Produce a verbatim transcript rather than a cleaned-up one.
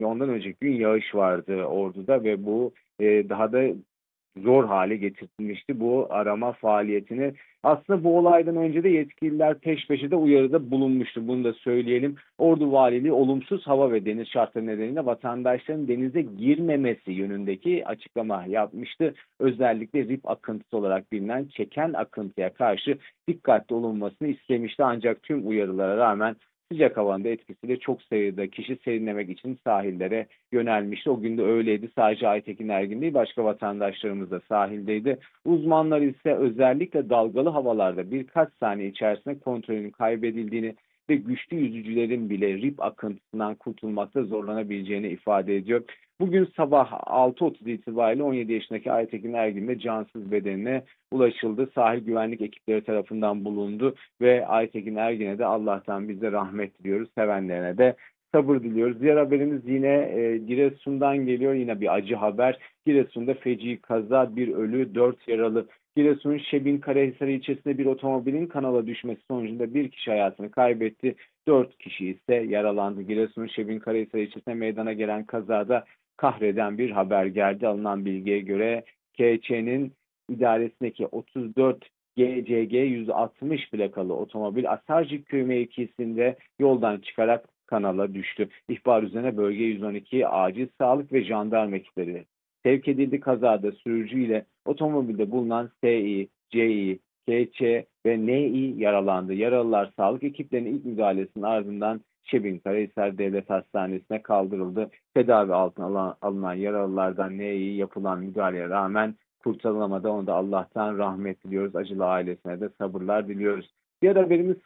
ondan önceki gün yağış vardı Ordu'da ve bu e, daha da zor hale getirtilmişti bu arama faaliyetini. Aslında bu olaydan önce de yetkililer peş peşe de uyarıda bulunmuştu. Bunu da söyleyelim. Ordu Valiliği olumsuz hava ve deniz şartları nedeniyle vatandaşların denize girmemesi yönündeki açıklama yapmıştı. Özellikle rip akıntısı olarak bilinen çeken akıntıya karşı dikkatli olunmasını istemişti. Ancak tüm uyarılara rağmen sıcak havanın da etkisiyle çok sayıda kişi serinlemek için sahillere yönelmişti. O gün de öyleydi. Sadece Aytekin Ergin değil, başka vatandaşlarımız da sahildeydi. Uzmanlar ise özellikle dalgalı havalarda birkaç saniye içerisinde kontrolün kaybedildiğini ve güçlü yüzücülerin bile rip akıntısından kurtulmakta zorlanabileceğini ifade ediyor. Bugün sabah altı otuz itibariyle on yedi yaşındaki Aytekin Ergin de cansız bedenine ulaşıldı. Sahil güvenlik ekipleri tarafından bulundu ve Aytekin Ergin'e de Allah'tan bize rahmet diliyoruz. Sevenlerine de sabır diliyoruz. Diğer haberimiz yine e, Giresun'dan geliyor. Yine bir acı haber. Giresun'da feci kaza, bir ölü, dört yaralı. Giresun'un Şebin Karahisar ilçesinde bir otomobilin kanala düşmesi sonucunda bir kişi hayatını kaybetti. Dört kişi ise yaralandı. Giresun'un Şebin Karahisar ilçesinde meydana gelen kazada kahreden bir haber geldi. Alınan bilgiye göre K Ç'nin idaresindeki otuz dört G C G yüz altmış plakalı otomobil Asarcık Köyü mevkisinde yoldan çıkarak kanala düştü. İhbar üzerine bölge yüz on iki acil sağlık ve jandarma ekipleri sevk edildi. Kazada sürücü ile otomobilde bulunan S I, C I, K Ç ve N I yaralandı. Yaralılar sağlık ekiplerinin ilk müdahalesinin ardından Şebin Karahisar Devlet Hastanesi'ne kaldırıldı. Tedavi altına alınan, alınan yaralılardan N I yapılan müdahaleye rağmen kurtarılamadı. Onu da Allah'tan rahmet diliyoruz. Acılı ailesine de sabırlar diliyoruz. Diğer haberimiz